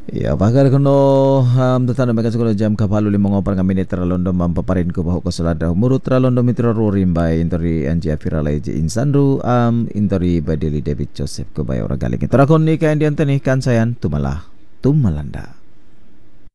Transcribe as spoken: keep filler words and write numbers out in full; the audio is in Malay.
Ya, bakal kuno um, tatano meka kuno jam kapalu lima ngopar kami netra londo mampaparin ko bahu ko salada murut tra londo mitra rorim by intori anji afira laiji insandu um intori badeli David Joseph ko bay ora galing. Tara kon ni kain diantani kan sayan tumalah tumalanda.